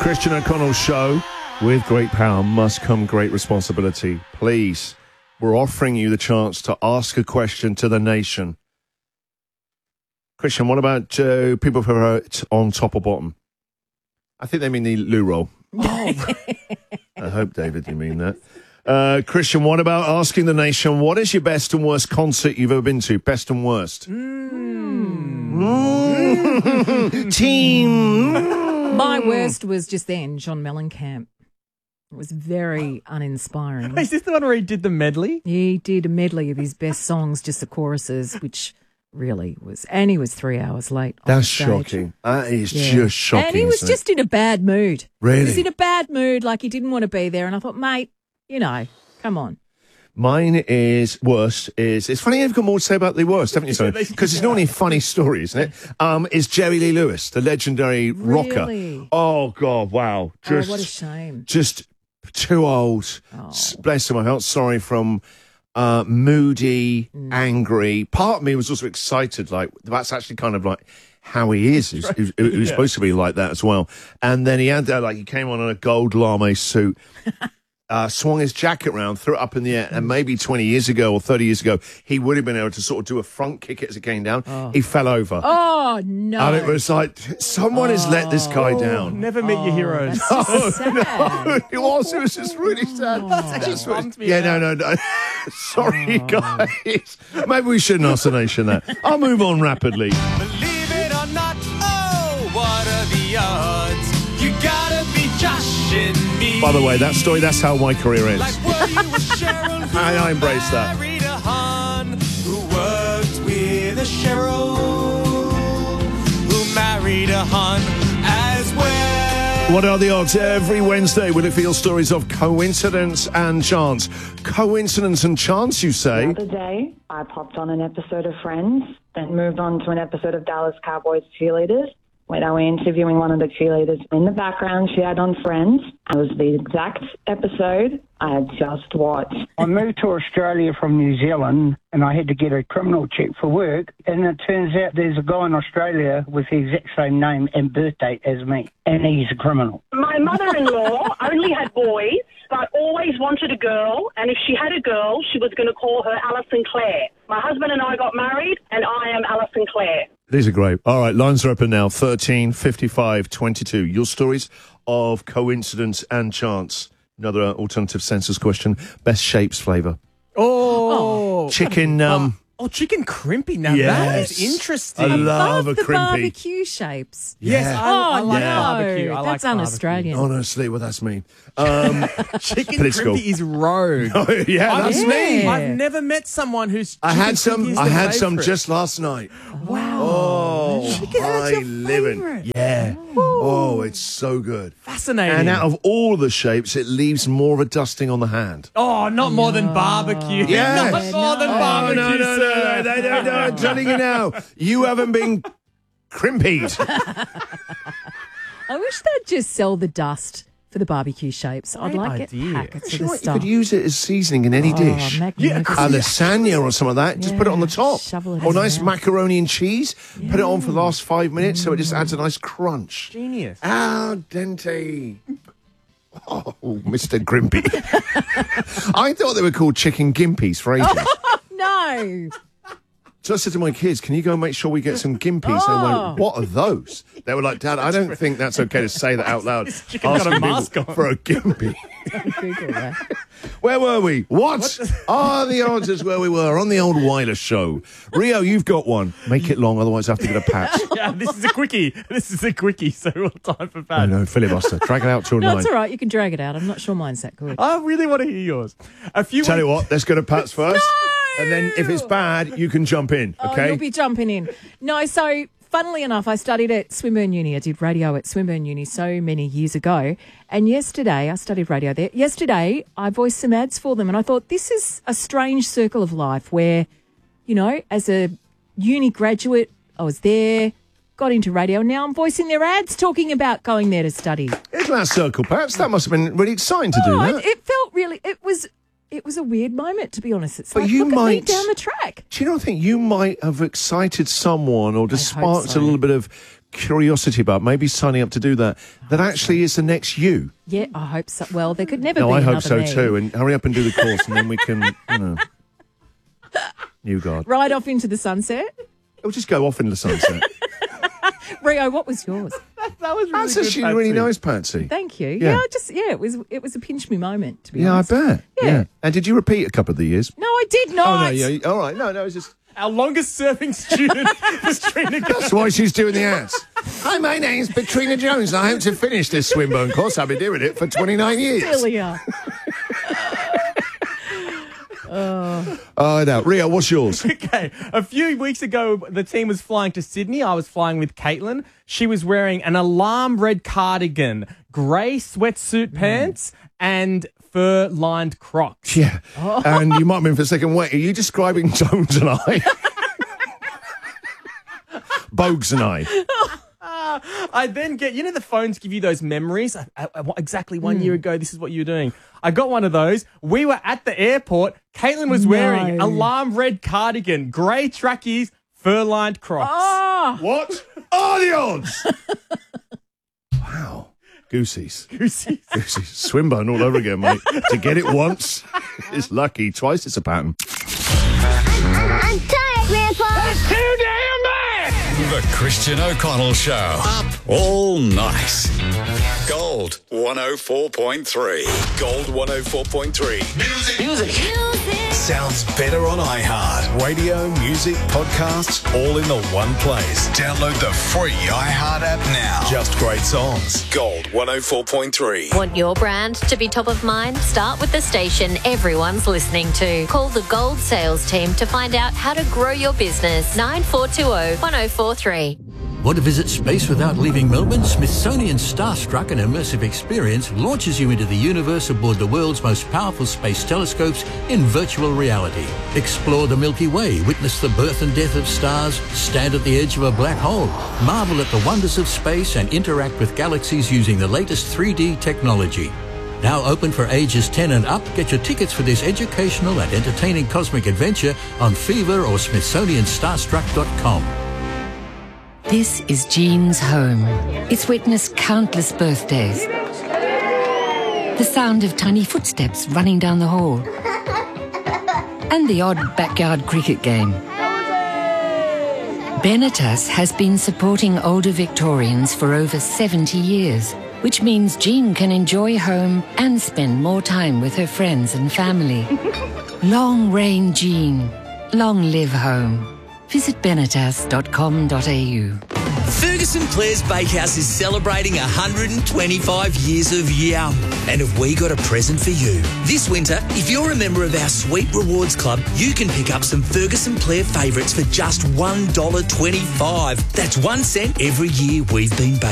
Christian O'Connell's show. With great power must come great responsibility. Please, we're offering you the chance to ask a question to the nation. Christian, what about people who are on top or bottom? I think they mean the loo roll. Oh. I hope, David, you mean that. Christian, what about asking the nation, what is your best and worst concert you've ever been to? Best and worst. Team. My worst was just then, John Mellencamp. It was very uninspiring. Is this the one where he did the medley? He did a medley of his best songs, just the choruses, which really was... And he was 3 hours late. That's shocking. That is just shocking. And he was just in a bad mood. Really? He was in a bad mood, like he didn't want to be there. And I thought, mate, you know, come on. Mine is worst. It's funny you've got more to say about the worst, haven't you? Because it's not only a funny story, isn't it? Is Jerry Lee Lewis, the legendary rocker. Oh, God, wow. Just, what a shame. Just too old. Oh. Bless him. I felt sorry from moody, angry. Part of me was also excited, like, that's actually kind of like how he is. He was supposed to be like that as well. And then he had that, like, he came on in a gold lame suit. Swung his jacket around, threw it up in the air, and maybe 20 years ago or 30 years ago, he would have been able to sort of do a front kick as it came down. Oh. He fell over. Oh, no. And it was like, someone has let this guy down. Never meet your heroes. That's sad. No, it was just really sad. No. Sorry, guys. Maybe we shouldn't ask the nation that. I'll move on rapidly. Believe it or not, oh, what are the odds? You gotta be joshing me. By the way, that story, that's how my career ends. Like were you with Cheryl, who I embrace that. married a Hun, who worked with a Cheryl, who married a Hun as well. What are the odds? Every Wednesday, will it feel stories of coincidence and chance? Coincidence and chance, you say? The other day, I popped on an episode of Friends, then moved on to an episode of Dallas Cowboys Cheerleaders. When I was interviewing one of the cheerleaders in the background, she had on Friends. It was the exact episode I had just watched. I moved to Australia from New Zealand and I had to get a criminal check for work. And it turns out there's a guy in Australia with the exact same name and birth date as me. And he's a criminal. My mother-in-law only had boys, but always wanted a girl. And if she had a girl, she was going to call her Alison Clare. My husband and I got married, and I am Alison Clare. These are great. All right, lines are open now. 13 55 22. Your stories of coincidence and chance. Another alternative census question. Best shapes flavour. Oh. Chicken. Chicken crimpy. Now Yes. that is interesting. I love Above a the crimpy. barbecue shapes. Yes, I like no, barbecue. I that's like un-Australian. Honestly, well, that's me. Chicken Political. crimpy is rogue. Oh, yeah, that's me. I've never met someone who's. I had chicken crimpy is their some favourite. just last night. Wow. Oh, Chicken, that's your living. favourite. Yeah. Oh, it's so good. Fascinating. And out of all the shapes, it leaves more of a dusting on the hand. Oh, not more than barbecue. Yes. Not more than barbecue, sir. No, I'm telling you now. You haven't been crimpied. I wish they'd just sell the dust for the barbecue shapes. I'd like idea. it packets You of know the what? You stuff. could use it as seasoning in any dish. magnificent. A lasagna or something like that. Just put it on the top. shovel it Or in nice there. macaroni and cheese. Put it on for the last 5 minutes so it just adds a nice crunch. Genius. Al dente. Oh, Mr. Grimpy. I thought they were called chicken gimpies for ages. No. So I said to my kids, can you go and make sure we get some gimpies? And I went, what are those? They were like, Dad, I don't think that's okay to say that out loud. chicken got a Asking mask people on. for a gimpy. Google that. Where were we? What are the answers where we were on the old Wireless show? Rio, you've got one. Make it long, otherwise I have to get a patch. Yeah, this is a quickie. So we'll time for I bad. know, filibuster. Drag it out till No, 9. it's all right. You can drag it out. I'm not sure mine's that good. I really want to hear yours. Tell you what, let's go to Pat's first. No! And then if it's bad, you can jump in, Oh, okay? you'll be jumping in. No, so funnily enough, I studied at Swinburne Uni. I did radio at Swinburne Uni so many years ago. And yesterday, I studied radio there. Yesterday, I voiced some ads for them. And I thought, this is a strange circle of life where, you know, as a uni graduate, I was there, got into radio, and now I'm voicing their ads talking about going there to study. Isn't that circle, Pats? That must have been really exciting to do that. It felt really, it was a weird moment, to be honest. It's But like, you look at me might- down the track. Do you know what I think? You might have excited someone or just I hope sparked so. a little bit of curiosity about maybe signing up to do that actually is the next you. Yeah, I hope so. Well, there could never No, be I hope another so me. too. And hurry up and do the course, and then we can, New God. Right off into the sunset. We'll just go off into the sunset. Rio, what was yours? That was really That's good, actually really Patsy. nice, Patsy. Thank you. Yeah. It was a pinch me moment, to be Yeah, I honest. bet. Yeah. And did you repeat a couple of the years? No, I did Oh, not. no, yeah. All right. No, it's just... Our longest serving student was Trina. That's why she's doing the ads. Hi, my name's Katrina Jones, and I hope to finish this Swinburne course. I've been doing it for 29 years. Celia. Oh, no. Rio, what's yours? Okay, a few weeks ago, the team was flying to Sydney. I was flying with Caitlin. She was wearing an alarm red cardigan, grey sweatsuit pants, and fur-lined Crocs. Yeah. And you might have been for a second. Wait, are you describing Jones and I? Bogues and I. I then get, the phones give you those memories. Exactly 1 year ago, this is what you were doing. I got one of those. We were at the airport. Caitlin was wearing alarm red cardigan, grey trackies, fur-lined Crocs. Oh, What are the odds? Wow. Goosies. Goosey. Goosies. Swinburne all over again, mate. To get it once is lucky. Twice it's a pattern. I'm tired, Grandpa. That's too damn bad! The Christian O'Connell Show. Up all night. Gold 104.3. Gold 104.3. Music. Sounds better on iHeart. Radio, music, podcasts, all in the one place. Download the free iHeart app now. Just great songs. Gold 104.3. Want your brand to be top of mind? Start with the station everyone's listening to. Call the Gold sales team to find out how to grow your business. 9420 1043. Want to visit space without leaving Melbourne? Smithsonian's Starstruck, an immersive experience, launches you into the universe aboard the world's most powerful space telescopes in virtual reality. Explore the Milky Way, witness the birth and death of stars, stand at the edge of a black hole, marvel at the wonders of space and interact with galaxies using the latest 3D technology. Now open for ages 10 and up. Get your tickets for this educational and entertaining cosmic adventure on Fever or SmithsonianStarstruck.com. This is Jean's home. It's witnessed countless birthdays. The sound of tiny footsteps running down the hall. And the odd backyard cricket game. Benetas has been supporting older Victorians for over 70 years, which means Jean can enjoy home and spend more time with her friends and family. Long reign Jean. Long live home. Visit benetas.com.au. Ferguson Clare's Bakehouse is celebrating 125 years of yum. And have we got a present for you? This winter, if you're a member of our Sweet Rewards Club, you can pick up some Ferguson Clare favourites for just $1.25. That's 1 cent every year we've been baking.